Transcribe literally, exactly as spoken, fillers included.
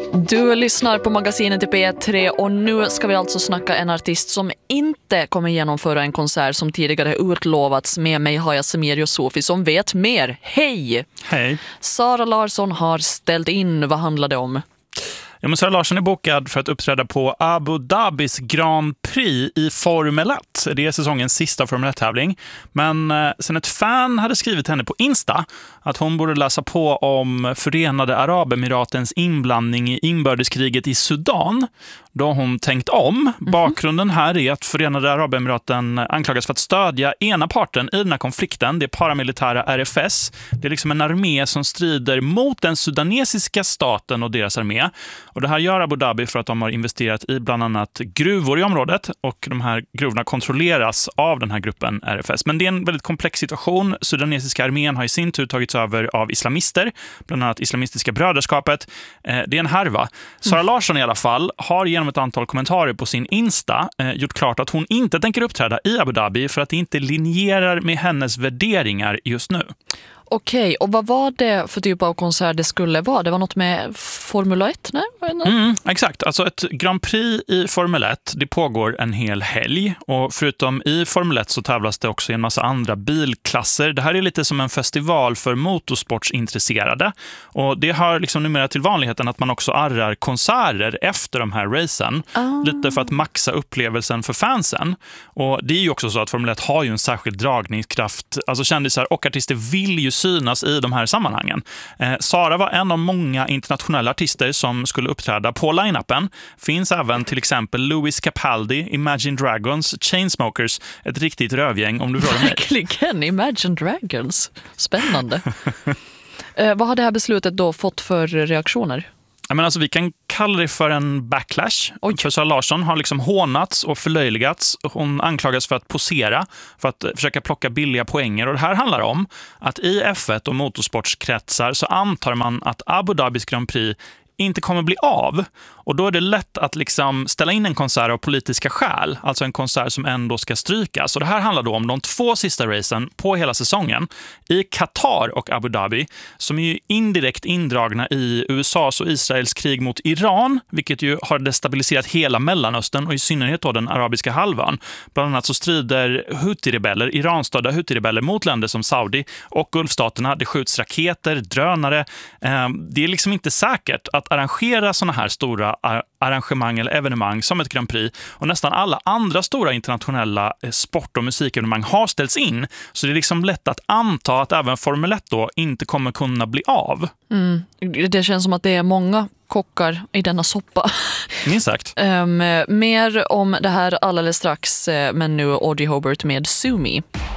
Du lyssnar på magasinet i P tre och nu ska vi alltså snacka en artist som inte kommer genomföra en konsert som tidigare utlovats. Med mig har jag Samir Yousoufi som vet mer. Hej! Hej! Sara Larsson har ställt in. Vad handlar det om? Ja, men Sara Larsson är bokad för att uppträda på Abu Dhabis Grand Prix i Formel ett. Det är säsongens sista Formel ett-tävling. Men eh, sen ett fan hade skrivit henne på Insta att hon borde läsa på om Förenade Arabemiratens inblandning i inbördeskriget i Sudan. Då har hon tänkt om. Mm-hmm. Bakgrunden här är att Förenade Arabemiraten anklagas för att stödja ena parten i den här konflikten. Det är paramilitära R F S. Det är liksom en armé som strider mot den sudanesiska staten och deras armé. Och det här gör Abu Dhabi för att de har investerat i bland annat gruvor i området. Och de här gruvorna kontrolleras av den här gruppen R F S. Men det är en väldigt komplex situation. Sudanesiska armén har i sin tur tagits över av islamister. Bland annat Islamistiska bröderskapet. Det är en härva. Sara Larsson i alla fall har genom ett antal kommentarer på sin Insta eh, gjort klart att hon inte tänker uppträda i Abu Dhabi för att det inte linjerar med hennes värderingar just nu. Okej, och vad var det för typ av konsert det skulle vara? Det var något med Formel ett, nej? Mm, exakt, alltså ett Grand Prix i Formel ett, det pågår en hel helg. Och förutom i Formel ett så tävlas det också i en massa andra bilklasser. Det här är lite som en festival för motorsportsintresserade. Och det hör liksom numera till vanligheten att man också arrar konserter efter de här racen. Oh. Lite för att maxa upplevelsen för fansen. Och det är ju också så att Formel ett har ju en särskild dragningskraft. Alltså kändisar och artister vill ju synas i de här sammanhangen. Eh, Sara var en av många internationella artister som skulle uppträda på line-upen. Finns även till exempel Louis Capaldi, Imagine Dragons, Chainsmokers, ett riktigt rövgäng om du frågar mig. Verkligen, Imagine Dragons. Spännande. eh, vad har det här beslutet då fått för reaktioner? Men alltså, vi kan kalla det för en backlash. Oj. För Sara Larsson har liksom hånats och förlöjligats. Hon anklagas för att posera, för att försöka plocka billiga poänger. Och det här handlar om att i F ett och motorsportskretsar så antar man att Abu Dhabis Grand Prix inte kommer bli av. Och då är det lätt att liksom ställa in en konsert av politiska skäl. Alltså en konsert som ändå ska strykas. Och det här handlar då om de två sista racen på hela säsongen. I Qatar och Abu Dhabi. Som är ju indirekt indragna i U S A:s och Israels krig mot Iran. Vilket ju har destabiliserat hela Mellanöstern och i synnerhet då den arabiska halvan. Bland annat så strider Houthi-rebeller, Iran-stödda Houthi-rebeller mot länder som Saudi och Gulfstaterna. Det skjuts raketer, drönare. Det är liksom inte säkert att arrangera såna här stora arrangemang eller evenemang som ett Grand Prix, och nästan alla andra stora internationella sport- och musikevenemang har ställts in, så det är liksom lätt att anta att även Formel ett då inte kommer kunna bli av. Mm. Det känns som att det är många kockar i denna soppa. Minst sagt. um, mer om det här alldeles strax, men nu Audrey Hobart med Sue Me.